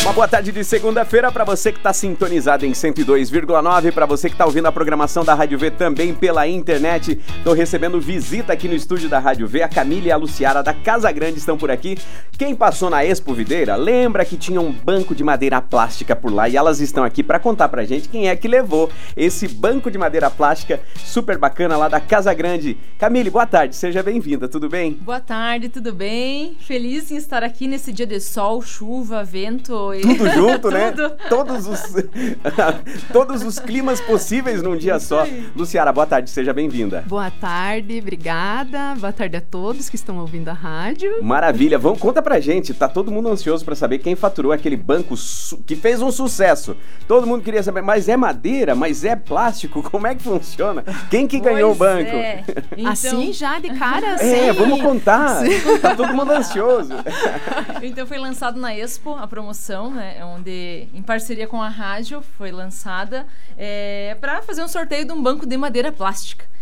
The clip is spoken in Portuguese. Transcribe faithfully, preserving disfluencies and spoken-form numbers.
Uma boa tarde de segunda-feira para você que está sintonizado em cento e dois vírgula nove, para você que está ouvindo a programação da Rádio V também pela internet. Estou recebendo visita aqui no estúdio da Rádio V, a Camila e a Luciara da Casa Grande estão por aqui. Quem passou na Expo Videira, lembra que tinha um banco de madeira plástica por lá e elas estão aqui para contar pra gente quem é que levou esse banco de madeira plástica super bacana lá da Casa Grande. Camille, boa tarde, seja bem-vinda, tudo bem? Boa tarde, tudo bem? Feliz em estar aqui nesse dia de sol, chuva, vento... Tudo junto, Tudo. né? Todos os, todos os climas possíveis num dia Isso só. aí. Luciara, boa tarde, seja bem-vinda. Boa tarde, obrigada. Boa tarde a todos que estão ouvindo a rádio. Maravilha, vamos, conta pra gente, tá todo mundo ansioso pra saber quem faturou aquele banco su- que fez um sucesso. Todo mundo queria saber, mas é madeira, mas é plástico, como é que funciona? Quem que ganhou o Pois banco? é. Então, Assim, já de cara, assim. É, vamos contar, tá todo mundo ansioso. então foi lançado na Expo a promoção, né, onde em parceria com a rádio foi lançada é, para fazer um sorteio de um banco de madeira plástica.